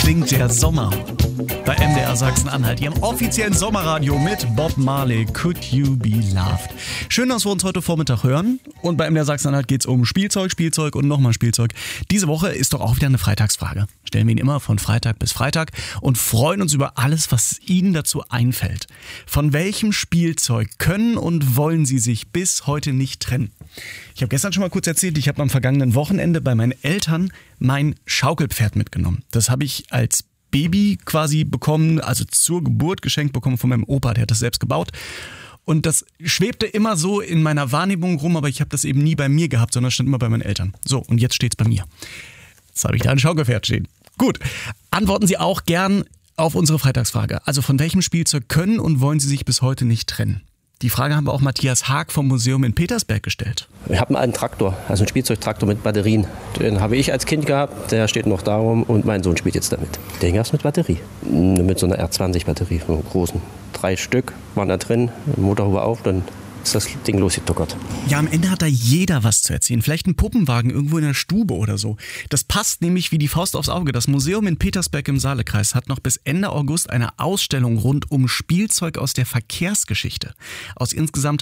klingt der Sommer. Bei MDR Sachsen-Anhalt, ihrem offiziellen Sommerradio mit Bob Marley, Could You Be Loved. Schön, dass wir uns heute Vormittag hören. Und bei MDR Sachsen-Anhalt geht es um Spielzeug und nochmal Spielzeug. Diese Woche ist doch auch wieder eine Freitagsfrage. Stellen wir ihn immer von Freitag bis Freitag und freuen uns über alles, was Ihnen dazu einfällt. Von welchem Spielzeug können und wollen Sie sich bis heute nicht trennen? Ich habe gestern schon mal kurz erzählt, ich habe am vergangenen Wochenende bei meinen Eltern mein Schaukelpferd mitgenommen. Das habe ich als Baby quasi bekommen, also zur Geburt geschenkt bekommen von meinem Opa, der hat das selbst gebaut. Und das schwebte immer so in meiner Wahrnehmung rum, aber ich habe das eben nie bei mir gehabt, sondern stand immer bei meinen Eltern. So, und jetzt steht's bei mir. Jetzt habe ich da ein Schaukelpferd stehen. Gut, antworten Sie auch gern auf unsere Freitagsfrage. Also von welchem Spielzeug können und wollen Sie sich bis heute nicht trennen? Die Frage haben wir auch Matthias Haag vom Museum in Petersberg gestellt. Wir haben einen Traktor, also einen Spielzeugtraktor mit Batterien. Den habe ich als Kind gehabt, der steht noch darum und mein Sohn spielt jetzt damit. Den gab es mit Batterie, mit so einer R20-Batterie, so einer großen. 3 Stück waren da drin, Motorhaube auf, dann ist das Ding losgetuckert. Ja, am Ende hat da jeder was zu erzählen. Vielleicht ein Puppenwagen irgendwo in der Stube oder so. Das passt nämlich wie die Faust aufs Auge. Das Museum in Petersberg im Saalekreis hat noch bis Ende August eine Ausstellung rund um Spielzeug aus der Verkehrsgeschichte. Aus insgesamt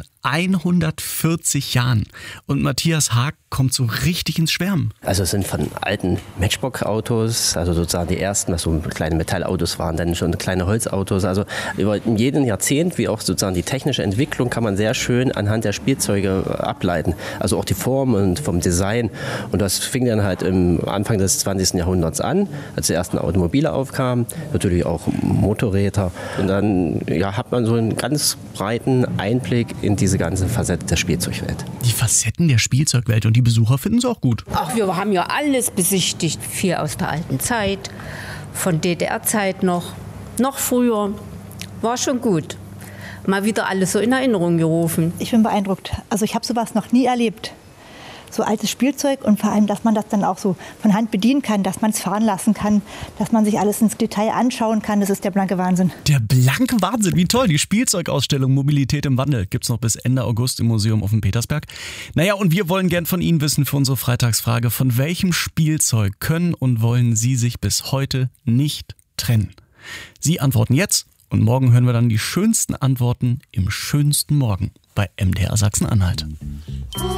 140 Jahren. Und Matthias Haag kommt so richtig ins Schwärmen. Also es sind von alten Matchbox-Autos, also sozusagen die ersten, was so kleine Metallautos waren, dann schon kleine Holzautos. Also über jeden Jahrzehnt, wie auch sozusagen die technische Entwicklung, kann man sehr schön anhand der Spielzeuge ableiten. Also auch die Form und vom Design. Und das fing dann halt im Anfang des 20. Jahrhunderts an, als die ersten Automobile aufkamen, natürlich auch Motorräder. Und dann hat man so einen ganz breiten Einblick in diese ganze Facette der Spielzeugwelt. Die Facetten der Spielzeugwelt, und die Besucher finden es auch gut. Ach, wir haben ja alles besichtigt. Viel aus der alten Zeit, von DDR-Zeit noch früher. War schon gut. Mal wieder alles so in Erinnerung gerufen. Ich bin beeindruckt. Also ich habe sowas noch nie erlebt. So altes Spielzeug und vor allem, dass man das dann auch so von Hand bedienen kann, dass man es fahren lassen kann, dass man sich alles ins Detail anschauen kann. Das ist der blanke Wahnsinn. Der blanke Wahnsinn, wie toll. Die Spielzeugausstellung Mobilität im Wandel gibt's noch bis Ende August im Museum auf dem Petersberg. Naja, und wir wollen gern von Ihnen wissen für unsere Freitagsfrage, von welchem Spielzeug können und wollen Sie sich bis heute nicht trennen? Sie antworten jetzt. Und morgen hören wir dann die schönsten Antworten im schönsten Morgen bei MDR Sachsen-Anhalt.